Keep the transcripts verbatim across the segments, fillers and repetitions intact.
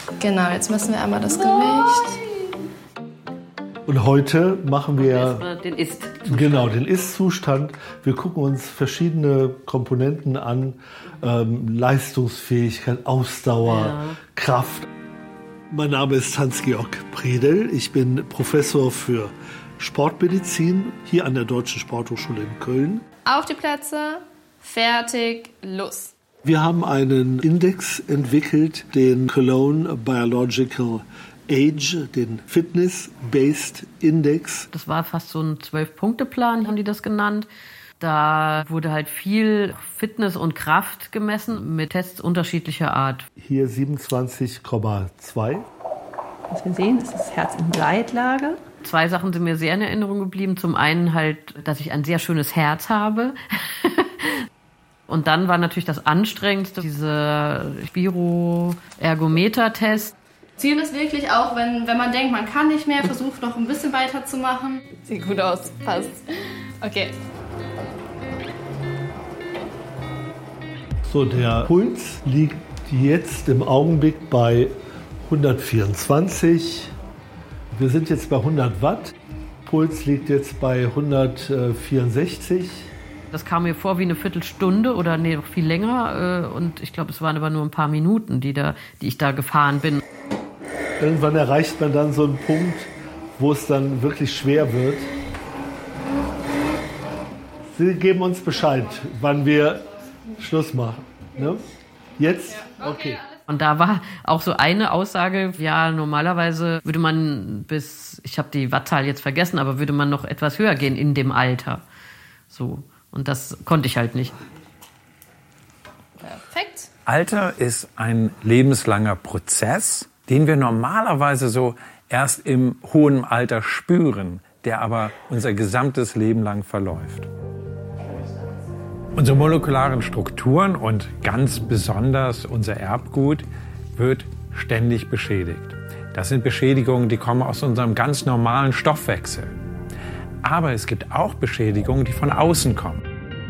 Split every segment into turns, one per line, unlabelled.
Genau, jetzt müssen wir einmal das Gewicht.
Und heute machen wir
den Ist-Zustand.
Genau, den Ist-Zustand. Wir gucken uns verschiedene Komponenten an. Ähm, Leistungsfähigkeit, Ausdauer, ja. Kraft. Mein Name ist Hans-Georg Predel. Ich bin Professor für Sportmedizin hier an der Deutschen Sporthochschule in Köln.
Auf die Plätze, fertig, los.
Wir haben einen Index entwickelt, den Cologne Biological Age, den Fitness-Based Index.
Das war fast so ein Zwölf-Punkte-Plan, haben die das genannt. Da wurde halt viel Fitness und Kraft gemessen mit Tests unterschiedlicher Art.
Hier siebenundzwanzig Komma zwei.
Was wir sehen, ist das Herz in Gleitlage.
Zwei Sachen sind mir sehr in Erinnerung geblieben. Zum einen halt, dass ich ein sehr schönes Herz habe. Und dann war natürlich das Anstrengendste, dieser Spiro-Ergometer-Test.
Ziel ist wirklich auch, wenn, wenn man denkt, man kann nicht mehr, versucht noch ein bisschen weiterzumachen. Sieht gut aus, passt. Okay.
So, der Puls liegt jetzt im Augenblick bei hundertvierundzwanzig. Wir sind jetzt bei hundert Watt. Puls liegt jetzt bei hundertvierundsechzig.
Das kam mir vor wie eine Viertelstunde oder nee, noch viel länger. Und ich glaube, es waren aber nur ein paar Minuten, die, da, die ich da gefahren bin.
Irgendwann erreicht man dann so einen Punkt, wo es dann wirklich schwer wird. Sie geben uns Bescheid, wann wir Schluss machen. Ne? Jetzt? Okay.
Und da war auch so eine Aussage, ja, normalerweise würde man bis, ich habe die Wattzahl jetzt vergessen, aber würde man noch etwas höher gehen in dem Alter. So. Und das konnte ich halt nicht.
Perfekt.
Alter ist ein lebenslanger Prozess, den wir normalerweise so erst im hohen Alter spüren, der aber unser gesamtes Leben lang verläuft. Unsere molekularen Strukturen und ganz besonders unser Erbgut wird ständig beschädigt. Das sind Beschädigungen, die kommen aus unserem ganz normalen Stoffwechsel. Aber es gibt auch Beschädigungen, die von außen kommen.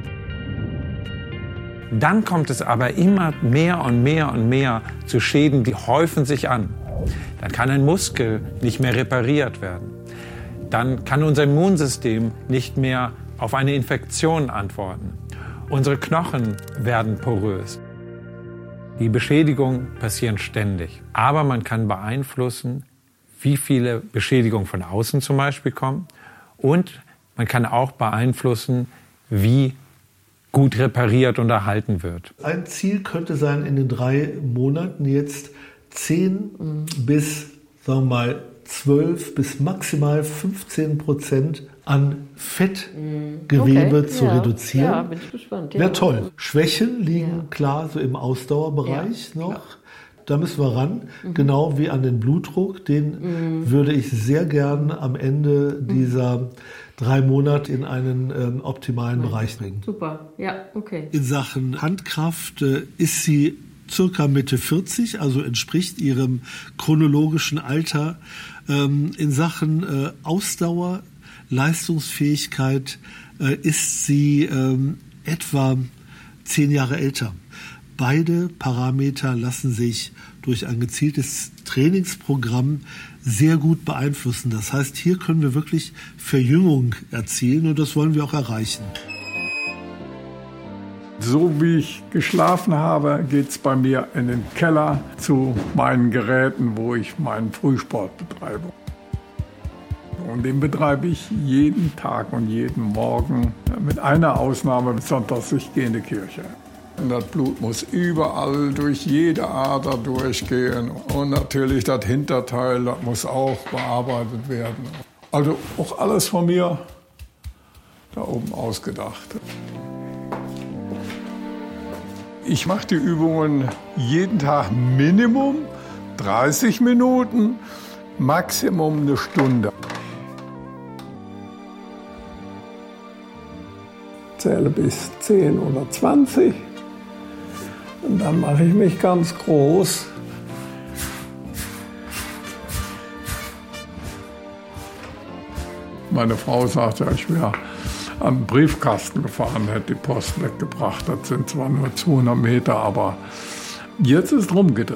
Dann kommt es aber immer mehr und mehr und mehr zu Schäden, die häufen sich an. Dann kann ein Muskel nicht mehr repariert werden. Dann kann unser Immunsystem nicht mehr auf eine Infektion antworten. Unsere Knochen werden porös. Die Beschädigungen passieren ständig. Aber man kann beeinflussen, wie viele Beschädigungen von außen zum Beispiel kommen. Und man kann auch beeinflussen, wie gut repariert und erhalten wird.
Ein Ziel könnte sein, in den drei Monaten jetzt zehn mhm. bis, sagen wir mal, zwölf bis maximal fünfzehn Prozent an Fettgewebe okay. zu
ja.
reduzieren.
Ja, bin ich gespannt. Ja.
Wäre toll. Schwächen liegen ja. klar so im Ausdauerbereich
ja,
noch.
Klar.
Da müssen wir ran, mhm. genau wie an den Blutdruck. Den mhm. würde ich sehr gern am Ende mhm. dieser drei Monate in einen ähm, optimalen mhm. Bereich bringen.
Super, ja, okay.
In Sachen Handkraft äh, ist sie circa Mitte vierzig, also entspricht ihrem chronologischen Alter. Ähm, in Sachen äh, Ausdauer, Leistungsfähigkeit äh, ist sie ähm, etwa zehn Jahre älter. Beide Parameter lassen sich durch ein gezieltes Trainingsprogramm sehr gut beeinflussen. Das heißt, hier können wir wirklich Verjüngung erzielen und das wollen wir auch erreichen.
So wie ich geschlafen habe, geht es bei mir in den Keller zu meinen Geräten, wo ich meinen Frühsport betreibe. Und den betreibe ich jeden Tag und jeden Morgen, mit einer Ausnahme, sonntags, ich gehe in die Kirche. Und das Blut muss überall durch jede Ader durchgehen. Und natürlich das Hinterteil, das muss auch bearbeitet werden. Also auch alles von mir da oben ausgedacht. Ich mache die Übungen jeden Tag Minimum dreißig Minuten, Maximum eine Stunde. Zähle bis zehn oder zwanzig. Und dann mache ich mich ganz groß. Meine Frau sagte, ich wäre am Briefkasten gefahren, hätte die Post weggebracht. Das sind zwar nur zweihundert Meter, aber jetzt ist rumgedreht.